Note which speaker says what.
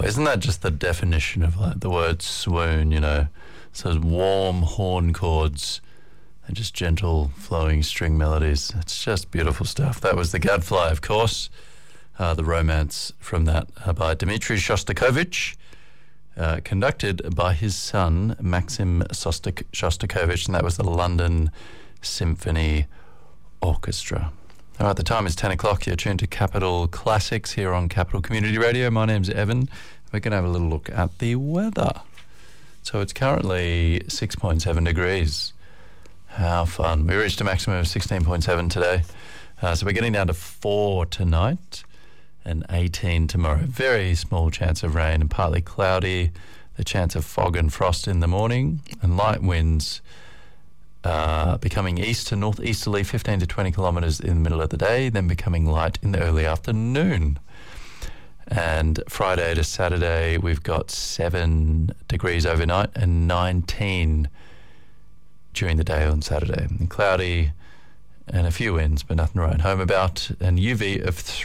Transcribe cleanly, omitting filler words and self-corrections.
Speaker 1: isn't that just the definition of like the word swoon, you know? So those warm horn chords and just gentle flowing string melodies. It's just beautiful stuff. That was the Gadfly, of course. The romance from that by Dmitri Shostakovich, conducted by his son Maxim Shostakovich, and that was the London Symphony Orchestra. All right, the time is 10 o'clock. You're tuned to Capital Classics here on Capital Community Radio. My name's Evan. We're going to have a little look at the weather. So it's currently 6.7 degrees. How fun. We reached a maximum of 16.7 today. So we're getting down to 4 tonight and 18 tomorrow. Very small chance of rain and partly cloudy. The chance of fog and frost in the morning and light winds becoming east to northeasterly 15 to 20 kilometres in the middle of the day, then becoming light in the early afternoon. And Friday to Saturday, we've got 7 degrees overnight and 19 during the day on Saturday. And cloudy and a few winds, but nothing to write home about. And UV of